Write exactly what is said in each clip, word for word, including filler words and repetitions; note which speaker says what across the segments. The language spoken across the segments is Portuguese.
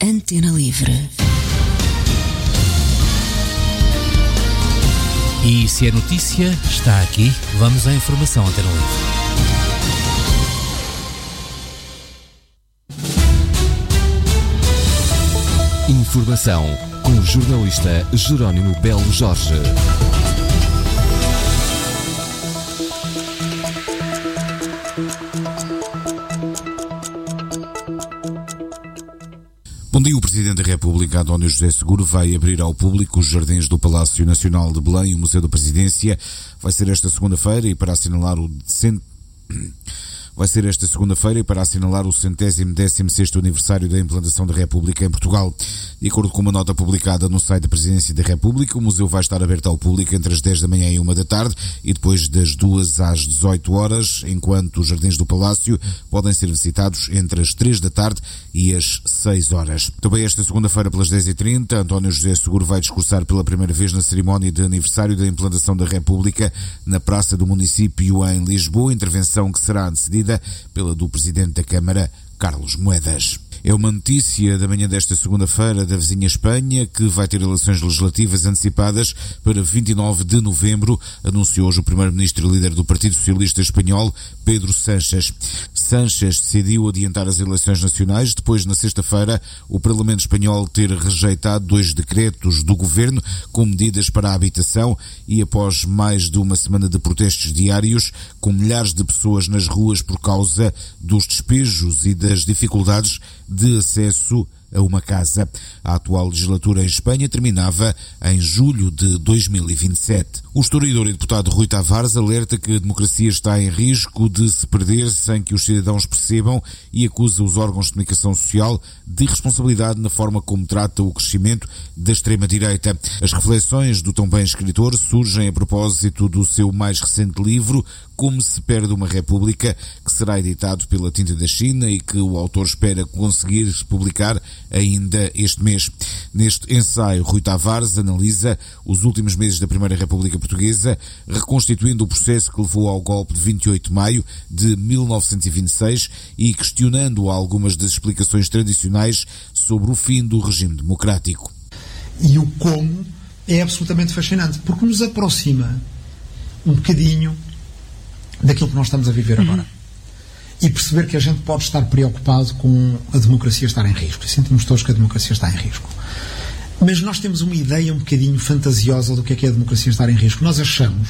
Speaker 1: Antena Livre.
Speaker 2: E se é notícia, está aqui. Vamos à informação Antena Livre.
Speaker 3: Informação com o jornalista Jerónimo Belo Jorge.
Speaker 4: Bom dia. O Presidente da República, António José Seguro, vai abrir ao público os jardins do Palácio Nacional de Belém, o Museu da Presidência. Vai ser esta segunda-feira e para assinalar o cent... Vai ser esta segunda-feira e para assinalar o centésimo décimo sexto aniversário da implantação da República em Portugal. De acordo com uma nota publicada no site da Presidência da República, o museu vai estar aberto ao público entre as dez da manhã e uma da tarde e depois das duas às dezoito horas, enquanto os jardins do Palácio podem ser visitados entre as três da tarde e as seis horas. Também esta segunda-feira pelas dez e trinta, António José Seguro vai discursar pela primeira vez na cerimónia de aniversário da implantação da República na Praça do Município em Lisboa, intervenção que será antecedida pela do Presidente da Câmara, Carlos Moedas. É uma notícia da manhã desta segunda-feira da vizinha Espanha, que vai ter eleições legislativas antecipadas para vinte e nove de novembro, anunciou hoje o primeiro-ministro e líder do Partido Socialista Espanhol, Pedro Sánchez. Sánchez decidiu adiantar as eleições nacionais depois, na sexta-feira, o Parlamento Espanhol ter rejeitado dois decretos do governo com medidas para a habitação e após mais de uma semana de protestos diários, com milhares de pessoas nas ruas por causa dos despejos e das dificuldades de acesso a uma casa. A atual legislatura em Espanha terminava em julho de dois mil e vinte e sete. O historiador e deputado Rui Tavares alerta que a democracia está em risco de se perder sem que os cidadãos percebam e acusa os órgãos de comunicação social de responsabilidade na forma como trata o crescimento da extrema-direita. As reflexões do também escritor surgem a propósito do seu mais recente livro, Como se perde uma República, que será editado pela Tinta da China e que o autor espera conseguir publicar ainda este mês. Neste ensaio, Rui Tavares analisa os últimos meses da Primeira República Portuguesa, reconstituindo o processo que levou ao golpe de vinte e oito de maio de mil novecentos e vinte e seis e questionando algumas das explicações tradicionais sobre o fim do regime democrático.
Speaker 5: E o como é absolutamente fascinante, porque nos aproxima um bocadinho daquilo que nós estamos a viver agora. Uhum. E perceber que a gente pode estar preocupado com a democracia estar em risco. E sentimos todos que a democracia está em risco. Mas nós temos uma ideia um bocadinho fantasiosa do que é que é a democracia estar em risco. Nós achamos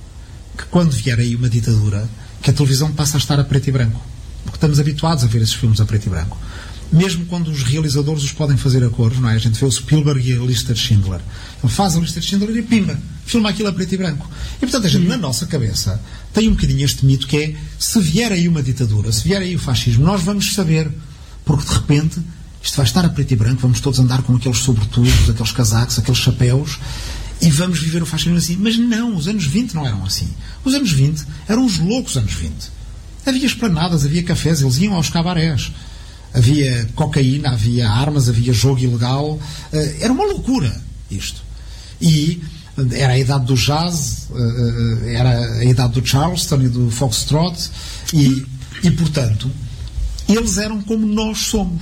Speaker 5: que quando vier aí uma ditadura, que a televisão passa a estar a preto e branco. Porque estamos habituados a ver esses filmes a preto e branco. Mesmo quando os realizadores os podem fazer a cores, não é? A gente vê o Spielberg e a lista de Schindler. Ele faz a lista de Schindler e pimba, filma aquilo a preto e branco. E portanto a gente, na nossa cabeça, tem um bocadinho este mito que é, se vier aí uma ditadura, se vier aí o fascismo, nós vamos saber. Porque de repente, isto vai estar a preto e branco, vamos todos andar com aqueles sobretudos, aqueles casacos, aqueles chapéus, e vamos viver o fascismo assim. Mas não, os anos vinte não eram assim. Os anos vinte eram os loucos anos vinte. Havia esplanadas, havia cafés, eles iam aos cabarés. Havia cocaína, havia armas, havia jogo ilegal. Era uma loucura isto. E era a idade do jazz, era a idade do Charleston e do Foxtrot, e, e portanto, eles eram como nós somos.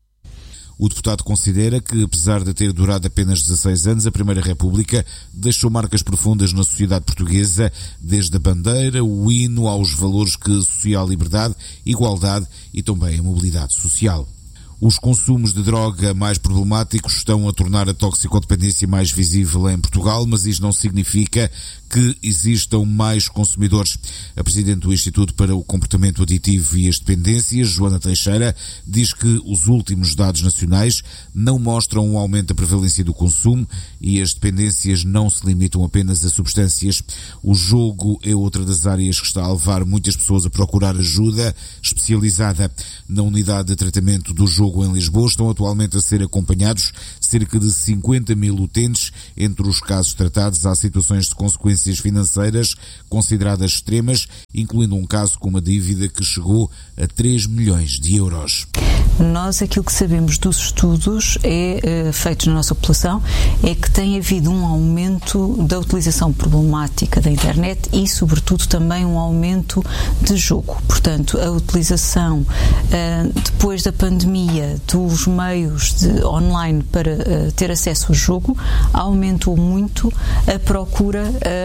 Speaker 4: O deputado considera que, apesar de ter durado apenas dezasseis anos, a Primeira República deixou marcas profundas na sociedade portuguesa, desde a bandeira, o hino, aos valores que associam à liberdade, igualdade e também a mobilidade social. Os consumos de droga mais problemáticos estão a tornar a toxicodependência mais visível em Portugal, mas isso não significa que existam mais consumidores. A Presidente do Instituto para o Comportamento Aditivo e as Dependências, Joana Teixeira, diz que os últimos dados nacionais não mostram um aumento da prevalência do consumo e as dependências não se limitam apenas a substâncias. O jogo é outra das áreas que está a levar muitas pessoas a procurar ajuda especializada. Na unidade de tratamento do jogo em Lisboa estão atualmente a ser acompanhados cerca de cinquenta mil utentes. Entre os casos tratados há situações de consequências financeiras consideradas extremas, incluindo um caso com uma dívida que chegou a três milhões de euros.
Speaker 1: Nós, aquilo que sabemos dos estudos é, uh, feitos na nossa população, é que tem havido um aumento da utilização problemática da internet e, sobretudo, também um aumento de jogo. Portanto, a utilização, uh, depois da pandemia, dos meios de online para uh, ter acesso ao jogo, aumentou muito a procura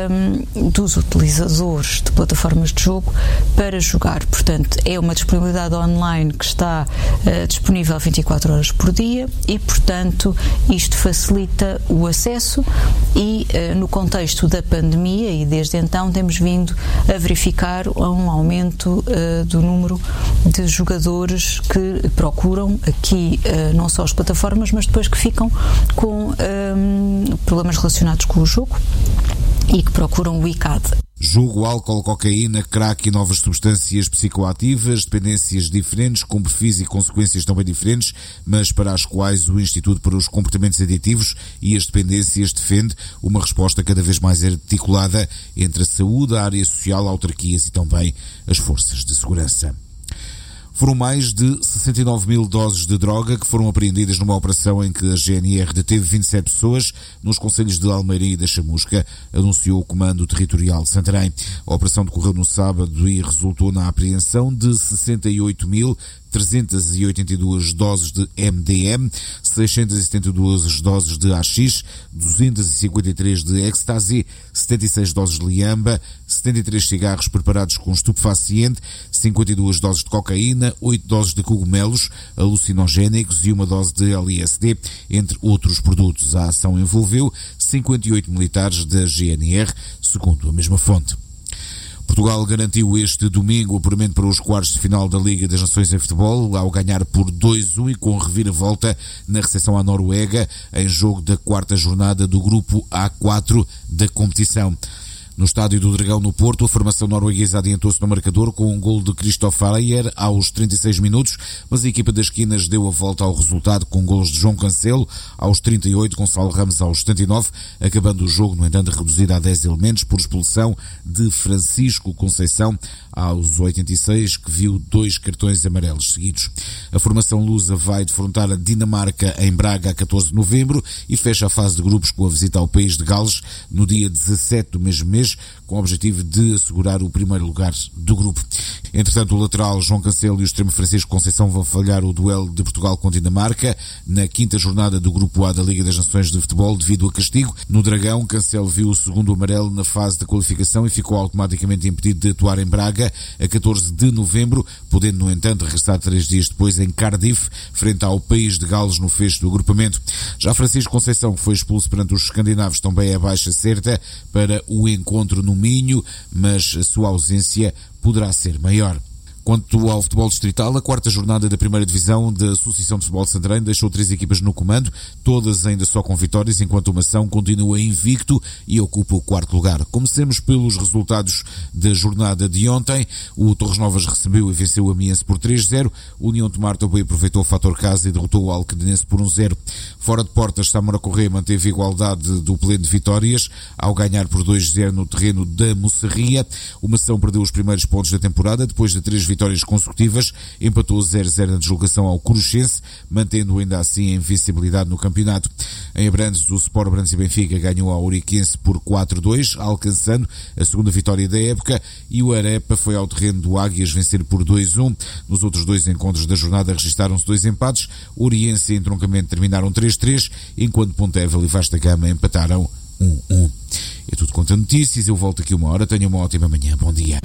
Speaker 1: um, dos utilizadores de plataformas de jogo para jogar. Portanto, é uma disponibilidade online que está uh, disponível vinte e quatro horas por dia e, portanto, isto facilita o acesso e, uh, no contexto da pandemia, e desde então temos vindo a verificar um aumento uh, do número de jogadores que procuram aqui uh, não só as plataformas, mas depois que ficam com um, problemas relacionados com o jogo e que procuram o I C A D.
Speaker 4: Jogo, álcool, cocaína, crack e novas substâncias psicoativas, dependências diferentes, com perfis e consequências também diferentes, mas para as quais o Instituto para os Comportamentos Aditivos e as Dependências defende uma resposta cada vez mais articulada entre a saúde, a área social, autarquias e também as forças de segurança. Foram mais de sessenta e nove mil doses de droga que foram apreendidas numa operação em que a G N R deteve vinte e sete pessoas nos concelhos de Almeirim e da Chamusca, anunciou o Comando Territorial de Santarém. A operação decorreu no sábado e resultou na apreensão de sessenta e oito mil trezentas e oitenta e duas doses de M D M, seiscentas e setenta e duas doses de haxixe, duzentas e cinquenta e três de ecstasy, setenta e seis doses de liamba, setenta e três cigarros preparados com estupefaciente, cinquenta e duas doses de cocaína, oito doses de cogumelos alucinogénicos e uma dose de L S D, entre outros produtos. A ação envolveu cinquenta e oito militares da G N R, segundo a mesma fonte. Portugal garantiu este domingo o apuramento para os quartos de final da Liga das Nações em Futebol, ao ganhar por dois a um e com reviravolta na recepção à Noruega, em jogo da quarta jornada do grupo A quatro da competição. No estádio do Dragão, no Porto, a formação norueguesa adiantou-se no marcador com um golo de Christoph Ayer aos trinta e seis minutos, mas a equipa das esquinas deu a volta ao resultado com golos de João Cancelo aos trinta e oito, Gonçalo Ramos aos setenta e nove, acabando o jogo, no entanto, reduzido a dez elementos por expulsão de Francisco Conceição aos oitenta e seis, que viu dois cartões amarelos seguidos. A formação lusa vai defrontar a Dinamarca em Braga a catorze de novembro e fecha a fase de grupos com a visita ao país de Gales no dia dezassete do mesmo mês, com o objetivo de assegurar o primeiro lugar do grupo. Entretanto, o lateral João Cancelo e o extremo Francisco Conceição vão falhar o duelo de Portugal com Dinamarca na quinta jornada do Grupo A da Liga das Nações de Futebol devido a castigo. No Dragão, Cancelo viu o segundo amarelo na fase de qualificação e ficou automaticamente impedido de atuar em Braga a catorze de novembro, podendo, no entanto, regressar três dias depois em Cardiff, frente ao país de Gales no fecho do agrupamento. Já Francisco Conceição, que foi expulso perante os escandinavos, também é baixa certa para o encontro no Minho, mas a sua ausência poderá ser maior. Quanto ao futebol distrital, a quarta jornada da primeira divisão da Associação de Futebol de Santarém deixou três equipas no comando, todas ainda só com vitórias, enquanto uma ação continua invicto e ocupa o quarto lugar. Comecemos pelos resultados da jornada de ontem. O Torres Novas recebeu e venceu o Amiense por três a zero. O União de Mar também aproveitou o fator casa e derrotou o Alcadenense por um a zero. Fora de portas, Samora Correia manteve a igualdade do pleno de vitórias ao ganhar por dois a zero no terreno da Moçarria. O Mação perdeu os primeiros pontos da temporada depois de três vitórias vitórias consecutivas, empatou zero a zero na deslocação ao Cruxense, mantendo ainda assim a invencibilidade no campeonato. Em Abrantes, o Sport Abrantes e Benfica ganhou ao Ouriquense por quatro a dois, alcançando a segunda vitória da época, e o Arepa foi ao terreno do Águias vencer por dois a um. Nos outros dois encontros da jornada registaram-se dois empates, Oriense e Entroncamento terminaram três a três, enquanto Pontevel e Vasta Gama empataram um a um. É tudo quanto a notícias, eu volto aqui uma hora, tenha uma ótima manhã, bom dia.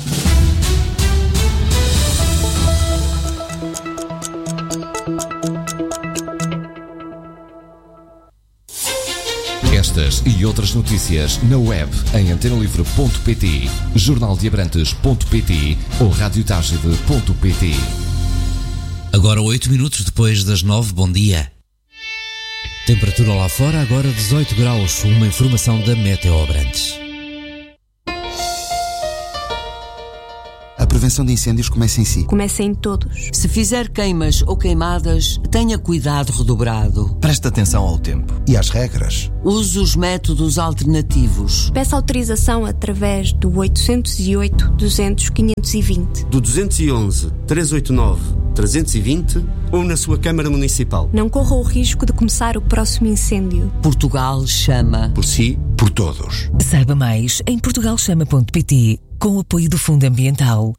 Speaker 3: Estas e outras notícias na web em antena livre ponto pt, jornal de abrantes ponto pt ou rádio tagide ponto pt.
Speaker 2: Agora oito minutos depois das nove, bom dia. Temperatura lá fora agora dezoito graus, uma informação da Meteo Abrantes.
Speaker 6: prevenção de incêndios começa em si.
Speaker 7: Começa em todos.
Speaker 8: Se fizer queimas ou queimadas, tenha cuidado redobrado.
Speaker 9: Preste atenção ao tempo e às regras.
Speaker 8: Use os métodos alternativos.
Speaker 7: Peça autorização através do oitocentos e oito, duzentos, quinhentos e vinte.
Speaker 10: Do duzentos e onze, trezentos e oitenta e nove, trezentos e vinte ou na sua Câmara Municipal.
Speaker 7: Não corra o risco de começar o próximo incêndio.
Speaker 8: Portugal chama.
Speaker 9: Por si, por todos.
Speaker 11: Saiba mais em portugal chama ponto pt, com o apoio do Fundo Ambiental.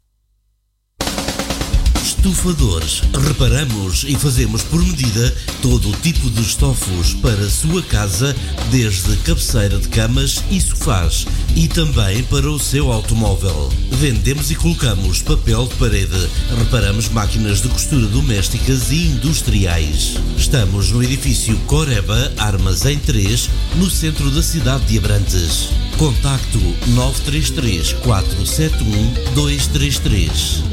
Speaker 12: Estufadores. Reparamos e fazemos por medida todo o tipo de estofos para a sua casa, desde cabeceira de camas e sofás e também para o seu automóvel. Vendemos e colocamos papel de parede. Reparamos máquinas de costura domésticas e industriais. Estamos no edifício Coreba Armazém três, no centro da cidade de Abrantes. Contacto nove três três, quatro sete um, dois três três.